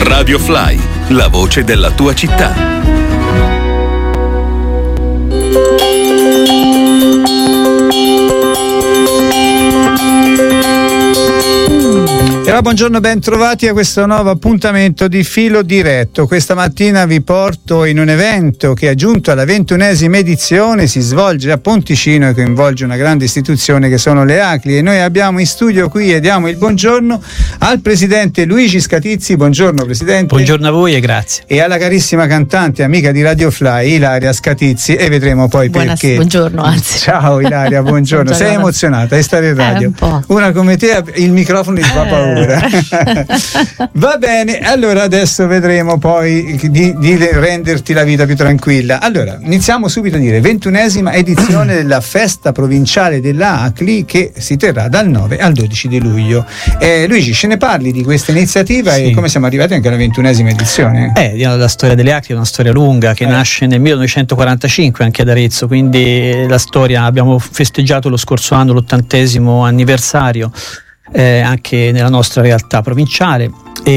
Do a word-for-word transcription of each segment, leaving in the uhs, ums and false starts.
Radio Fly, la voce della tua città. E allora, buongiorno, ben trovati a questo nuovo appuntamento di Filo Diretto. Questa mattina vi porto in un evento che, aggiunto alla ventunesima edizione, si svolge a Ponticino e coinvolge una grande istituzione che sono le A C L I, e noi abbiamo in studio qui e diamo il buongiorno al presidente Luigi Scatizzi. Buongiorno presidente. Buongiorno a voi e grazie. E alla carissima cantante, amica di Radio Fly, Ilaria Scatizzi, e vedremo poi Buonas- perché. Buongiorno, anzi. Ciao Ilaria, buongiorno. Buongiorno. Sei emozionata di stare in radio? Eh, un po'. Una come te, il microfono gli fa paura. Va bene, allora adesso vedremo poi di, di renderti la vita più tranquilla. Allora, iniziamo subito a dire ventunesima edizione della festa provinciale della A C L I, che si terrà dal nove al dodici di luglio. Eh, Luigi, ce ne parli di questa iniziativa? Sì. E come siamo arrivati anche alla ventunesima edizione? Eh, la storia delle A C L I è una storia lunga che eh. nasce nel millenovecentoquarantacinque anche ad Arezzo, quindi la storia, abbiamo festeggiato lo scorso anno l'ottantesimo anniversario Eh, anche nella nostra realtà provinciale,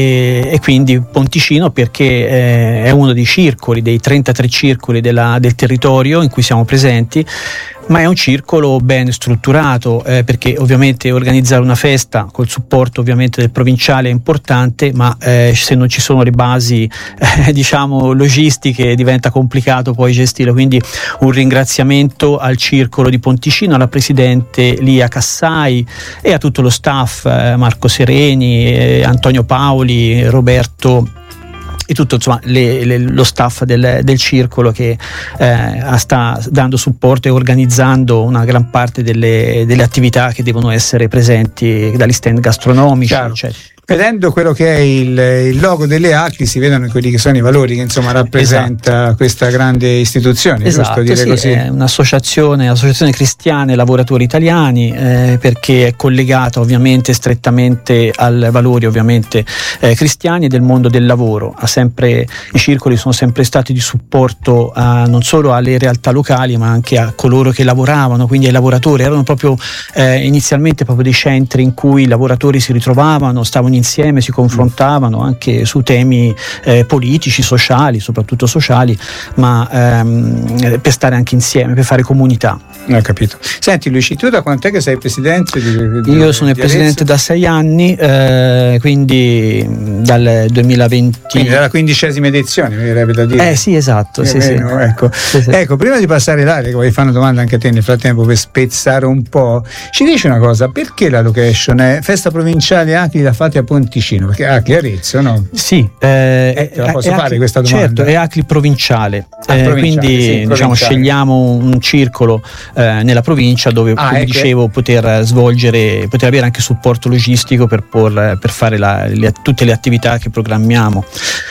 e, e quindi Ponticino perché eh, è uno dei circoli, dei trentatré circoli della, del territorio in cui siamo presenti, ma è un circolo ben strutturato, eh, perché ovviamente organizzare una festa col supporto ovviamente del provinciale è importante, ma eh, se non ci sono le basi eh, diciamo logistiche diventa complicato poi gestirlo. Quindi un ringraziamento al circolo di Ponticino, alla presidente Lia Cassai e a tutto lo staff, eh, Marco Sereni, eh, Antonio Paoli, Roberto e tutto, insomma, le, le, lo staff del, del circolo che eh, sta dando supporto e organizzando una gran parte delle, delle attività che devono essere presenti, dagli stand gastronomici, eccetera. Vedendo quello che è il, il logo delle A C L I si vedono quelli che sono i valori che insomma rappresenta esatto. questa grande istituzione, esatto, giusto dire sì, così? È un'associazione, associazione cristiana e lavoratori italiani, eh, perché è collegata ovviamente strettamente ai valori ovviamente eh, cristiani e del mondo del lavoro. Ha sempre, i circoli sono sempre stati di supporto a, non solo alle realtà locali ma anche a coloro che lavoravano, quindi ai lavoratori. Erano proprio eh, inizialmente proprio dei centri in cui i lavoratori si ritrovavano, stavano insieme, si confrontavano anche su temi eh, politici, sociali, soprattutto sociali, ma ehm, per stare anche insieme, per fare comunità. Ho capito. Senti Luigi, tu da quant'è che sei presidente di, di Io sono il presidente da sei anni, eh, quindi dal duemilaventi. Quindi dalla quindicesima edizione, mi verrebbe da dire. Eh sì, esatto. Sì, sì. Ecco. Sì, sì. Ecco, prima di passare l'aria, che vuoi fare una domanda anche a te nel frattempo per spezzare un po', ci dici una cosa, perché la location è festa provinciale A C L I la fate a Ponticino? Perché A C L I Arezzo, no? Sì, eh, eh, te la posso è fare A C L I, questa domanda? certo, è A C L I provinciale, ah, eh, provinciale quindi sì, diciamo provinciale. Scegliamo un circolo eh, nella provincia dove, ah, come ecco. dicevo, poter svolgere, poter avere anche supporto logistico per, por, per fare la, le, tutte le attività che programmiamo.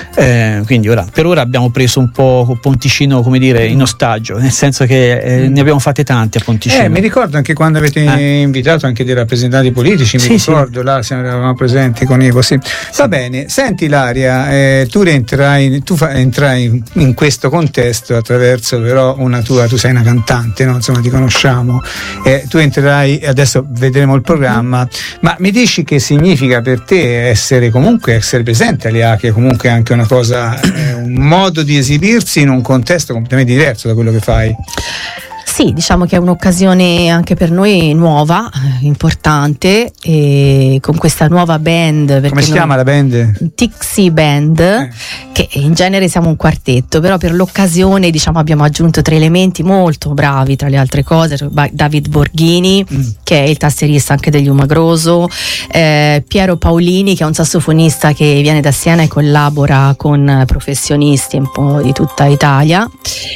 Eh, quindi ora, per ora abbiamo preso un po' Ponticino, come dire, in ostaggio, nel senso che eh, ne abbiamo fatte tante a Ponticino. Eh, mi ricordo anche quando avete eh. invitato anche dei rappresentanti politici, mi sì, ricordo, sì. Là siamo, eravamo presenti con Ivo, sì. Va sì. bene, senti Ilaria, eh, tu entrai, tu fa, entrai in questo contesto attraverso però una tua, tu sei una cantante, no? Insomma ti conosciamo, eh, tu entrerai, adesso vedremo il programma, ma mi dici che significa per te essere comunque essere presente alle A C L I, comunque anche una cosa, eh, un modo di esibirsi in un contesto completamente diverso da quello che fai? Sì, diciamo che è un'occasione anche per noi nuova, importante, e con questa nuova band. Come si chiama la band? Tixi Band, eh. che in genere siamo un quartetto, però per l'occasione diciamo abbiamo aggiunto tre elementi molto bravi, tra le altre cose, David Borghini, mm. che è il tastierista anche degli Umagroso, eh, Piero Paolini, che è un sassofonista che viene da Siena e collabora con professionisti un po' di tutta Italia,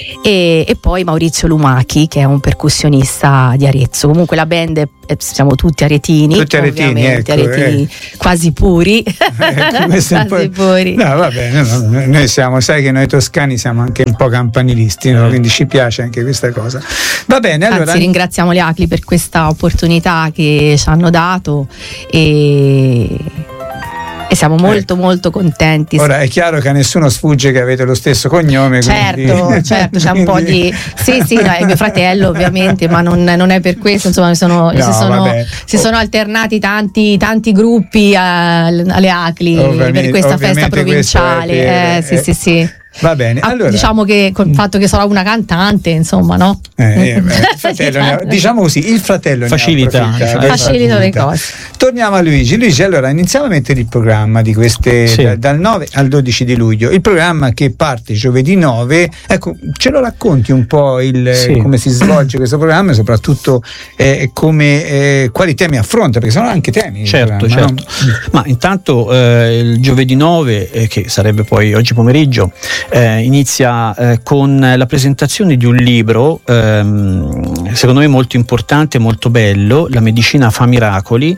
e, e poi Maurizio Lumachi, che è un percussionista di Arezzo. Comunque la band è, siamo tutti aretini, tutti aretini, ecco, aretini eh. quasi puri, ecco, quasi puri. No, va bene, no, noi siamo, sai che noi toscani siamo anche un po' campanilisti, no? Quindi ci piace anche questa cosa. Va bene, allora. Anzi, ringraziamo le A C L I per questa opportunità che ci hanno dato, e e siamo molto ecco. molto contenti. Ora è chiaro che a nessuno sfugge che avete lo stesso cognome, certo, quindi... certo, c'è un po' di sì sì, no, è mio fratello ovviamente, ma non, non è per questo, insomma sono, no, si, sono, si sono alternati tanti, tanti gruppi a, alle A C L I ovviamente, per questa festa provinciale, per, eh, sì sì sì. Va bene, allora diciamo che col fatto che sarò una cantante, insomma, no? Eh, eh, fratello, ne, diciamo così, il fratello facilita, ne cioè, facilita le cose. Torniamo a Luigi. Luigi, allora iniziamo a mettere il programma di queste sì. da, dal nove al dodici di luglio. Il programma che parte giovedì nove, ecco, ce lo racconti un po' il, sì. come si svolge questo programma e soprattutto eh, come eh, quali temi affronta, perché sono anche temi. Certo, certo. No? Ma intanto eh, il giovedì nove, eh, che sarebbe poi oggi pomeriggio, Eh, inizia eh, con la presentazione di un libro ehm, secondo me molto importante, molto bello, La medicina fa miracoli.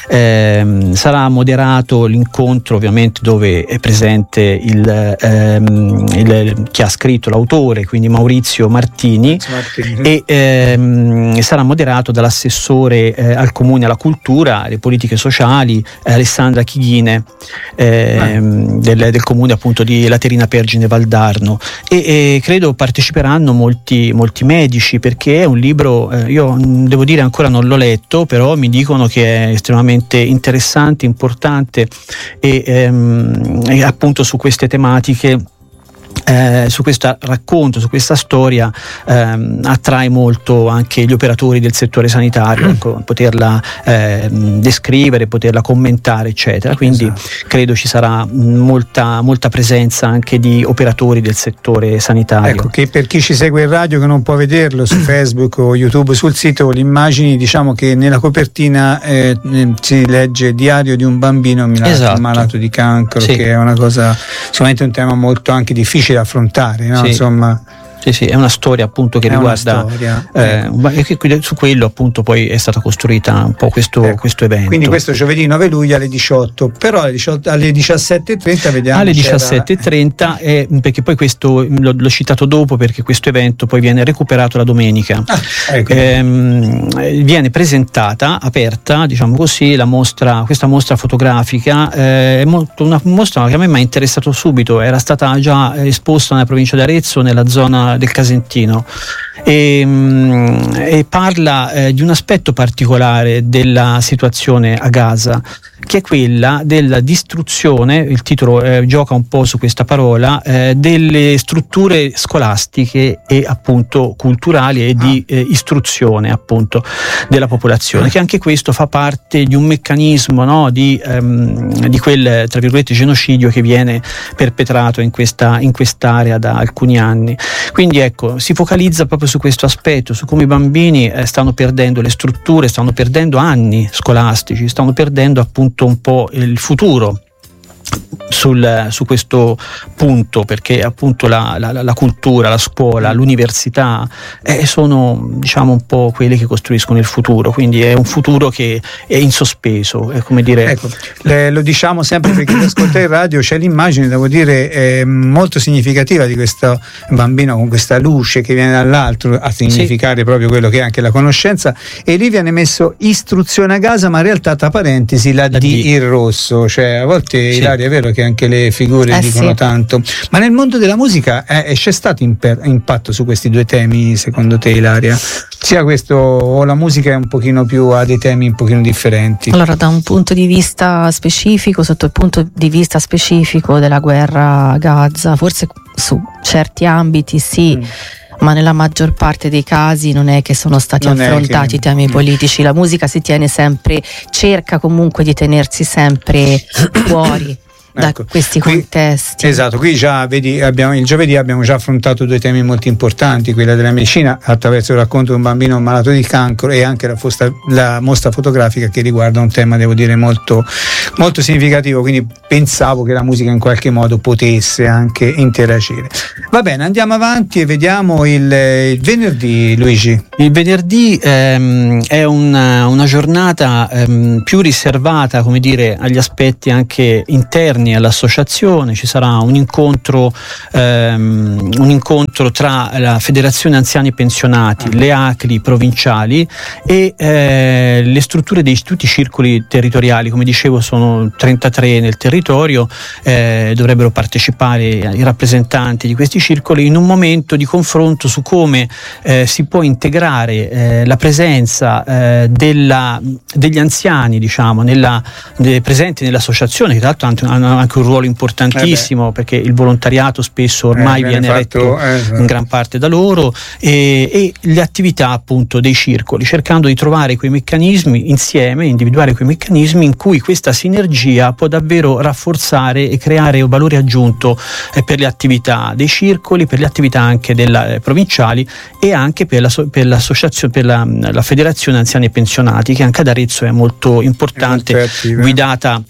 Eh, sarà moderato l'incontro, ovviamente, dove è presente il, ehm, il chi ha scritto, l'autore, quindi Maurizio Martini, Martini. e ehm, sarà moderato dall'assessore eh, al comune alla cultura e alle politiche sociali eh, Alessandra Chighine ehm, ah. del, del comune appunto di Laterina Pergine Valdarno, e, e credo parteciperanno molti, molti medici, perché è un libro, eh, io devo dire ancora non l'ho letto, però mi dicono che è estremamente interessante, importante e, ehm, e appunto su queste tematiche. Eh, su questo racconto, su questa storia ehm, attrae molto anche gli operatori del settore sanitario, ecco, poterla eh, descrivere, poterla commentare, eccetera. Quindi esatto. credo ci sarà molta, molta presenza anche di operatori del settore sanitario. Ecco, che per chi ci segue in radio che non può vederlo su Facebook o YouTube, sul sito le immagini, diciamo che nella copertina eh, si legge Diario di un bambino malato, esatto. malato di cancro, sì. che è una cosa, sicuramente un tema molto anche difficile da affrontare, no? Sì. Insomma, Sì, sì, è una storia appunto che è riguarda eh, e che su quello appunto poi è stata costruita un po' questo, ecco, questo evento. Quindi questo giovedì nove luglio alle diciotto, però alle, diciotto, alle diciassette e trenta vediamo. Alle diciassette e trenta, eh, perché poi questo l'ho, l'ho citato dopo, perché questo evento poi viene recuperato la domenica. Ah, ecco. eh, viene presentata, aperta, diciamo così, la mostra, questa mostra fotografica, eh, è molto, una mostra che a me mi ha interessato subito, era stata già esposta nella provincia di Arezzo, nella zona del Casentino, e, e parla eh, di un aspetto particolare della situazione a Gaza, che è quella della distruzione, il titolo eh, gioca un po' su questa parola, eh, delle strutture scolastiche e appunto culturali e di eh, istruzione appunto della popolazione, che anche questo fa parte di un meccanismo, no, di, ehm, di quel tra virgolette genocidio che viene perpetrato in questa in quest'area da alcuni anni. Quindi ecco, si focalizza proprio su questo aspetto, su come i bambini eh, stanno perdendo le strutture, stanno perdendo anni scolastici, stanno perdendo appunto un po' il futuro sul, su questo punto, perché appunto la, la, la cultura, la scuola, l'università eh, sono, diciamo, un po' quelle che costruiscono il futuro, quindi è un futuro che è in sospeso, è come dire. Ecco, le, lo diciamo sempre perché chi ascolta in radio, c'è l'immagine, devo dire, eh, molto significativa di questo bambino con questa luce che viene dall'alto a significare sì. proprio quello che è anche la conoscenza, e lì viene messo istruzione a Gaza, ma in realtà tra parentesi la, la D, D in rosso, cioè a volte sì. Ilaria, è vero che anche le figure eh dicono sì. tanto, ma nel mondo della musica eh, c'è stato imper- impatto su questi due temi, secondo te, Ilaria? Sia questo, o la musica è un pochino più, ha dei temi un pochino differenti? Allora, da un punto di vista specifico, sotto il punto di vista specifico della guerra a Gaza, forse su certi ambiti sì, mm. ma nella maggior parte dei casi non è che sono stati non affrontati che... i temi politici. La musica si tiene sempre, cerca comunque di tenersi sempre fuori da ecco, questi qui, contesti. Esatto, qui già vedi, abbiamo, il giovedì abbiamo già affrontato due temi molto importanti, quella della medicina attraverso il racconto di un bambino malato di cancro, e anche la, fosta, la mostra fotografica che riguarda un tema, devo dire, molto, molto significativo, quindi pensavo che la musica in qualche modo potesse anche interagire. Va bene, andiamo avanti e vediamo il, il venerdì, Luigi. Il venerdì ehm, è una, una giornata ehm, più riservata, come dire, agli aspetti anche interni esterni all'associazione, ci sarà un incontro, ehm, un incontro tra la Federazione Anziani Pensionati, le A C L I provinciali e eh, le strutture dei tutti i circoli territoriali. Come dicevo, sono trentatré nel territorio, eh, dovrebbero partecipare i rappresentanti di questi circoli in un momento di confronto su come eh, si può integrare eh, la presenza eh, della, degli anziani, diciamo, nella, de, presenti nell'associazione, che tra l'altro hanno anche un ruolo importantissimo, eh perché il volontariato spesso ormai eh, viene fatto, retto eh, in gran parte da loro, e, e le attività appunto dei circoli, cercando di trovare quei meccanismi insieme, individuare quei meccanismi in cui questa sinergia può davvero rafforzare e creare un valore aggiunto eh, per le attività dei circoli, per le attività anche della, eh, provinciali, e anche per, la, per l'associazione, per la, la Federazione Anziani e Pensionati, che anche ad Arezzo è molto importante, è molto guidata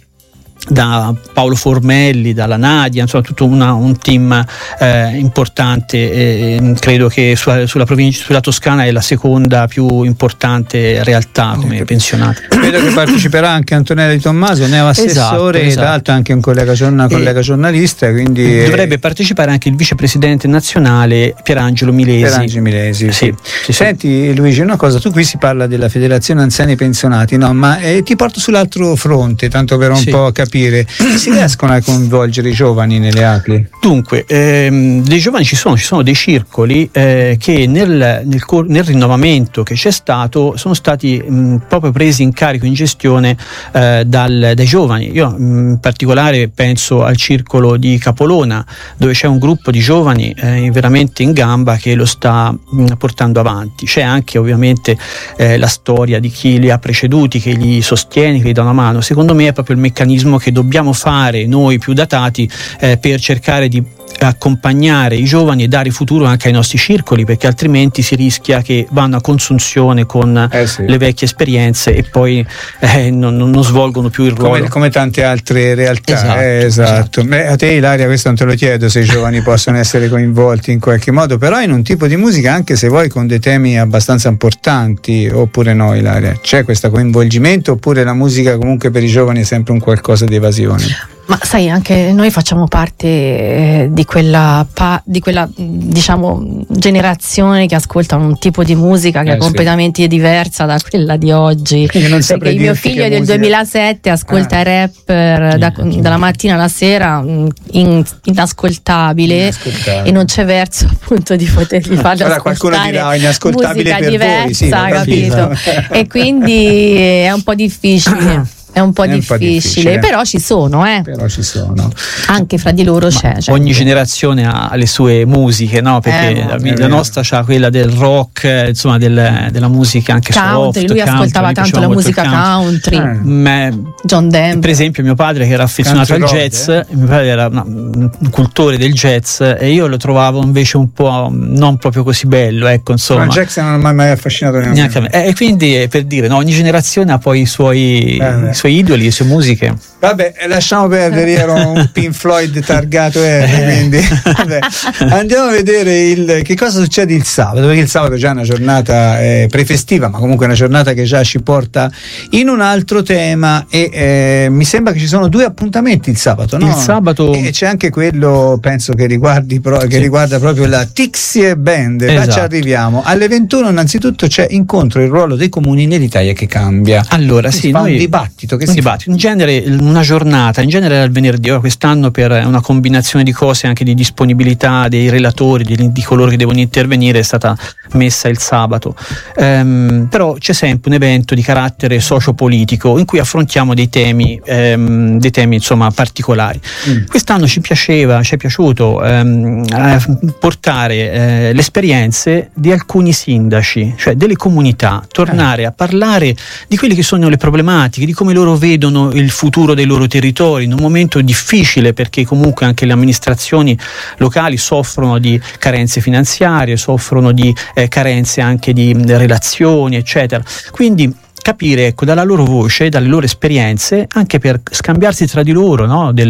da Paolo Formelli, dalla Nadia, insomma tutto una, un team eh, importante. Eh, credo che sulla, sulla provincia, sulla Toscana è la seconda più importante realtà come eh, pensionati. Credo che parteciperà anche Antonella Di Tommaso, neoassessore, esatto, esatto. Tra l'altro anche un collega, una collega e giornalista, quindi dovrebbe partecipare anche il vicepresidente nazionale Pierangelo Milesi. Pierangelo Milesi, sì. Sì, sì. Senti sì. Luigi, una cosa, tu qui si parla della Federazione Anziani Pensionati, no? Ma eh, ti porto sull'altro fronte, tanto per un sì. po' capire. Si riescono a coinvolgere i giovani nelle A C L I? Dunque, ehm, dei giovani ci sono, ci sono dei circoli eh, che nel, nel, nel rinnovamento che c'è stato sono stati mh, proprio presi in carico, in gestione eh, dal, dai giovani. Io mh, in particolare penso al circolo di Capolona, dove c'è un gruppo di giovani eh, veramente in gamba che lo sta mh, portando avanti. C'è anche ovviamente eh, la storia di chi li ha preceduti, che li sostiene, che gli dà una mano. Secondo me è proprio il meccanismo che dobbiamo fare noi più datati eh, per cercare di accompagnare i giovani e dare futuro anche ai nostri circoli, perché altrimenti si rischia che vanno a consunzione con eh sì. le vecchie esperienze e poi eh, non, non svolgono più il ruolo come, come tante altre realtà. Esatto, eh, esatto. esatto. Beh, a te Ilaria questo non te lo chiedo se i giovani possono essere coinvolti in qualche modo, però in un tipo di musica, anche se vuoi con dei temi abbastanza importanti, oppure no Ilaria? C'è questo coinvolgimento oppure la musica comunque per i giovani è sempre un qualcosa di evasione? Ma sai, anche noi facciamo parte eh, di quella pa- di quella diciamo generazione che ascolta un tipo di musica che eh, è completamente sì. diversa da quella di oggi. Non perché il mio figlio è del musica. duemilasette, ascolta ah. rapper da, dalla mattina alla sera, in, inascoltabile, inascoltabile, e non c'è verso appunto di potergli farlo allora, qualcuno dirà inascoltabile musica per diversa, voi, sì, capito? E quindi è un po' difficile. È un po' è difficile, un po' difficile, però ci sono, eh. Però ci sono. Anche fra di loro c'è. Cioè. Ogni generazione ha le sue musiche, no? Perché eh, la, la nostra c'ha quella del rock, insomma, del, della musica anche country. Soft, lui country, ascoltava tanto la musica country. country. Eh. Ma, John Denver. Per esempio, mio padre, che era affezionato country al jazz, road, eh? mio padre era no, un cultore del jazz, e io lo trovavo invece un po' non proprio così bello, ecco, insomma. Ma il jazz non mi ha mai affascinato neanche, neanche a me. E quindi, per dire, no, ogni generazione ha poi i suoi, eh, i suoi idoli, le sue musiche. Vabbè, lasciamo perdere, ero un Pink Floyd targato R, quindi vabbè. Andiamo a vedere il, che cosa succede il sabato, perché il sabato è già una giornata eh, prefestiva, ma comunque una giornata che già ci porta in un altro tema, e eh, mi sembra che ci sono due appuntamenti il sabato, no? Il sabato e c'è anche quello, penso che riguardi pro, che sì. riguarda proprio la Tixie Band. Esatto. Là ci arriviamo alle ventuno. Innanzitutto c'è incontro il ruolo dei comuni nell'Italia che cambia. Allora sì, si fa noi, un dibattito che un si dibattito. In genere una giornata, in genere era il venerdì, ora quest'anno per una combinazione di cose, anche di disponibilità dei relatori, di, di coloro che devono intervenire, è stata messa il sabato. Ehm, però c'è sempre un evento di carattere socio-politico in cui affrontiamo dei temi, ehm, dei temi insomma particolari. Mm. Quest'anno ci piaceva, ci è piaciuto ehm, portare eh, le esperienze di alcuni sindaci, cioè delle comunità, tornare eh. a parlare di quelle che sono le problematiche, di come loro vedono il futuro dei loro territori in un momento difficile, perché comunque anche le amministrazioni locali soffrono di carenze finanziarie, soffrono di eh, carenze anche di mh, relazioni, eccetera. Quindi capire, ecco, dalla loro voce, dalle loro esperienze, anche per scambiarsi tra di loro, no? delle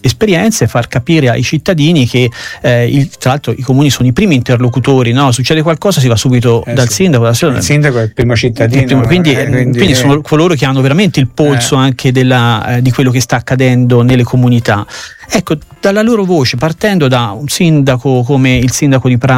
esperienze, far capire ai cittadini che eh, il, tra l'altro i comuni sono i primi interlocutori, no? Succede qualcosa si va subito eh dal sì. sindaco, il sindaco è il primo cittadino, il primo, quindi, eh, quindi, quindi sono coloro che hanno veramente il polso eh. anche della, eh, di quello che sta accadendo nelle comunità. Ecco, dalla loro voce, partendo da un sindaco come il sindaco di Prato,